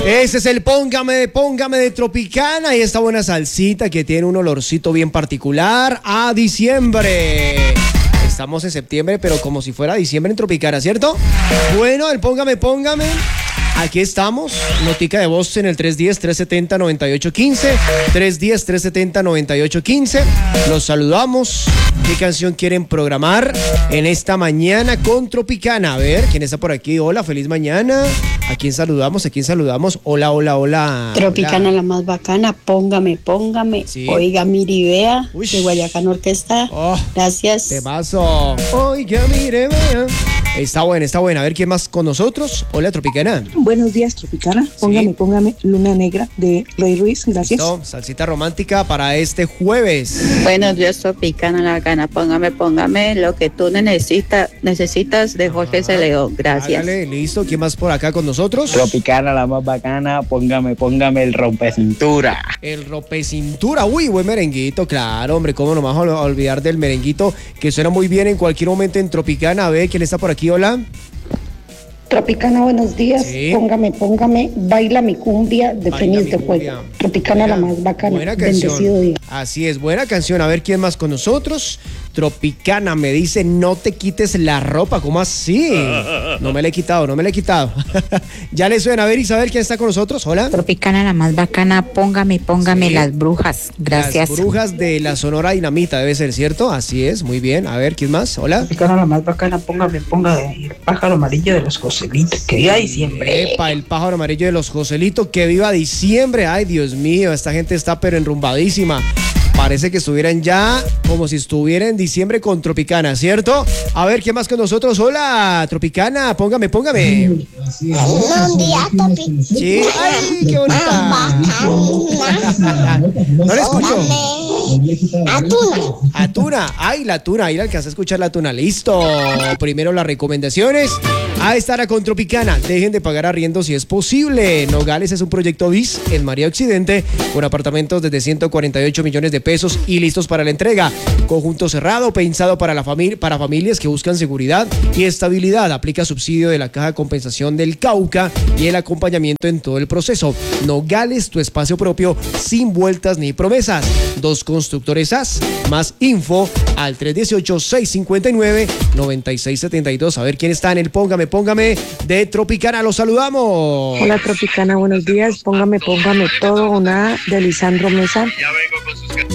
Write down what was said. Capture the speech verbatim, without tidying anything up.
Ese es el Póngame, Póngame de Tropicana y esta buena salsita que tiene un olorcito bien particular a diciembre. Estamos en septiembre, pero como si fuera diciembre en Tropicana, ¿cierto? Bueno, el Póngame, Póngame. Aquí estamos, notica de voz en el tres uno cero, tres siete cero, nueve ocho uno cinco, tres uno cero, tres siete cero, nueve ocho uno cinco. Los saludamos. ¿Qué canción quieren programar en esta mañana con Tropicana? A ver, ¿quién está por aquí? Hola, feliz mañana. ¿A quién saludamos? ¿A quién saludamos? Hola, hola, hola. Tropicana, hola. La más bacana, póngame, póngame. Sí. Oiga, Miribea, de Guayacán Orquesta. Oh, gracias. Temazo. Oiga, mire, vea. Está buena, está buena. A ver, ¿quién más con nosotros? Hola, Tropicana. Buenos días, Tropicana. Póngame, sí. póngame Luna Negra de Roy Ruiz. Gracias. Listo. Salsita romántica para este jueves. Buenos días, Tropicana, la gana. Póngame, póngame lo que tú necesitas, necesitas de Jorge C. León. Gracias. Hágale, listo. ¿Quién más por acá con nosotros? Tropicana, la más bacana. Póngame, póngame el rompecintura. El rompecintura. Uy, buen merenguito. Claro, hombre. ¿Cómo nos vamos a olvidar del merenguito que suena muy bien en cualquier momento en Tropicana? A ver, ¿quién está por aquí? Hola. Tropicana, buenos días. Sí. Póngame, póngame, baila mi cumbia de Feliz de Fuego. Tropicana, buena, la más bacana. Buena canción. Bendecido día. Así es, buena canción. A ver quién más con nosotros. Tropicana me dice, no te quites la ropa. ¿Cómo así? No me la he quitado, no me la he quitado. Ya le suena. A ver, Isabel, ¿quién está con nosotros? Hola. Tropicana, la más bacana. Póngame, póngame sí. Las brujas. Gracias. Las brujas de la Sonora Dinamita, debe ser, ¿cierto? Así es, muy bien. A ver, ¿quién más? Hola. Tropicana, la más bacana. Póngame, póngame el pájaro amarillo de los Joselitos. Que viva diciembre. Epa, el pájaro amarillo de los Joselitos. Que viva diciembre. Ay, Dios mío, esta gente está pero enrumbadísima. Parece que estuvieran ya como si estuviera en diciembre con Tropicana, ¿cierto? A ver, ¿quién más con nosotros? Hola, Tropicana, póngame, póngame. Buen día, Tropicana. Sí, ay, qué bonita. No le escucho. Atuna. Atuna, ay, la tuna, ahí la alcanza a escuchar la tuna. Listo. Primero las recomendaciones. A estar con Tropicana. Dejen de pagar arriendo si es posible. Nogales es un proyecto bis en María Occidente con apartamentos desde ciento cuarenta y ocho millones de pesos y listos para la entrega. Conjunto cerrado, pensado para la familia, para familias que buscan seguridad y estabilidad. Aplica subsidio de la Caja de Compensación del Cauca y el acompañamiento en todo el proceso. Nogales, tu espacio propio sin vueltas ni promesas. Dos constructores A S. Más info al tres uno ocho, seis cinco nueve, nueve seis siete dos. A ver quién está en el Póngame, Póngame de Tropicana. Los saludamos. Hola, Tropicana, buenos días. Póngame, póngame todo. Una de Lisandro Mesa. Ya vengo con sus